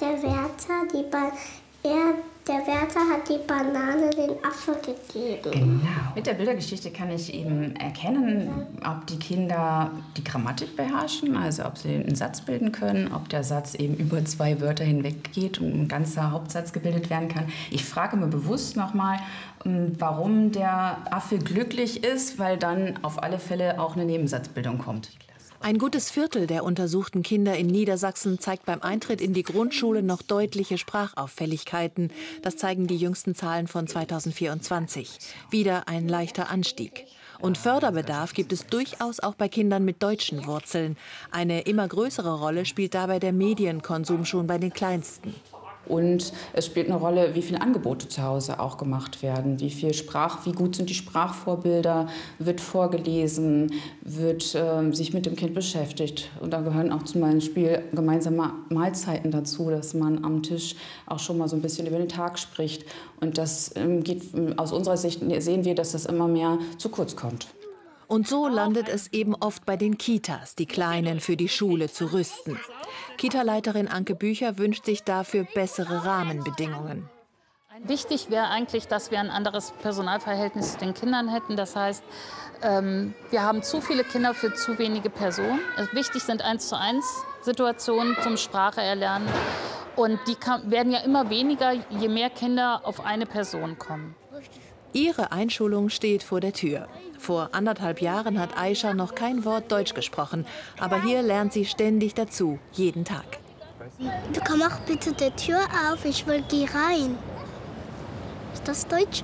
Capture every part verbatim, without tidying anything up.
der Wärter die ba er, der Wärter hat die Banane den Affe gegeben. Genau. Mit der Bildergeschichte kann ich eben erkennen, ob die Kinder die Grammatik beherrschen, also ob sie einen Satz bilden können, ob der Satz eben über zwei Wörter hinweg geht und ein ganzer Hauptsatz gebildet werden kann. Ich frage mir bewusst nochmal, warum der Affe glücklich ist, weil dann auf alle Fälle auch eine Nebensatzbildung kommt. Ein gutes Viertel der untersuchten Kinder in Niedersachsen zeigt beim Eintritt in die Grundschule noch deutliche Sprachauffälligkeiten. Das zeigen die jüngsten Zahlen von zweitausendvierundzwanzig. Wieder ein leichter Anstieg. Und Förderbedarf gibt es durchaus auch bei Kindern mit deutschen Wurzeln. Eine immer größere Rolle spielt dabei der Medienkonsum schon bei den Kleinsten. Und es spielt eine Rolle, wie viele Angebote zu Hause auch gemacht werden. Wie viel Sprach, wie gut sind die Sprachvorbilder, wird vorgelesen, wird äh, sich mit dem Kind beschäftigt. Und da gehören auch zum Beispiel gemeinsame Mahlzeiten dazu, dass man am Tisch auch schon mal so ein bisschen über den Tag spricht. Und das ähm, geht aus unserer Sicht, sehen wir, dass das immer mehr zu kurz kommt. Und so landet es eben oft bei den Kitas, die Kleinen für die Schule zu rüsten. Kita-Leiterin Anke Bücher wünscht sich dafür bessere Rahmenbedingungen. Wichtig wäre eigentlich, dass wir ein anderes Personalverhältnis zu den Kindern hätten. Das heißt, ähm, wir haben zu viele Kinder für zu wenige Personen. Wichtig sind eins zu eins Situationen zum Sprache erlernen. Und die kann, werden ja immer weniger, je mehr Kinder auf eine Person kommen. Ihre Einschulung steht vor der Tür. Vor anderthalb Jahren hat Aisha noch kein Wort Deutsch gesprochen. Aber hier lernt sie ständig dazu, jeden Tag. Du komm auch bitte die Tür auf, ich will geh rein. Ist das Deutsch?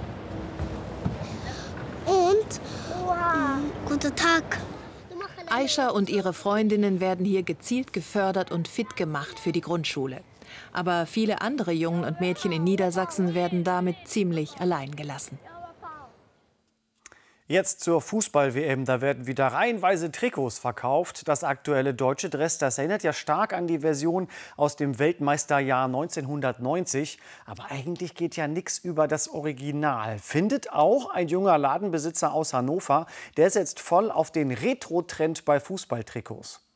Und wow. Guten Tag. Aisha und ihre Freundinnen werden hier gezielt gefördert und fit gemacht für die Grundschule. Aber viele andere Jungen und Mädchen in Niedersachsen werden damit ziemlich allein gelassen. Jetzt zur Fußball-W M. Da werden wieder reihenweise Trikots verkauft. Das aktuelle deutsche Dress, das erinnert ja stark an die Version aus dem Weltmeisterjahr neunzehnhundertneunzig. Aber eigentlich geht ja nichts über das Original. Findet auch ein junger Ladenbesitzer aus Hannover. Der setzt voll auf den Retro-Trend bei Fußballtrikots.